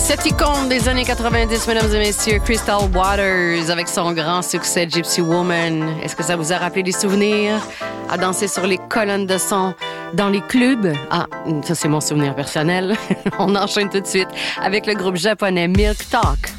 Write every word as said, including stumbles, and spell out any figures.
Cette icône des années quatre-vingt-dix, mesdames et messieurs, Crystal Waters, avec son grand succès Gypsy Woman. Est-ce que ça vous a rappelé des souvenirs à danser sur les colonnes de son dans les clubs? Ah, ça c'est mon souvenir personnel. On enchaîne tout de suite avec le groupe japonais Milk Talk.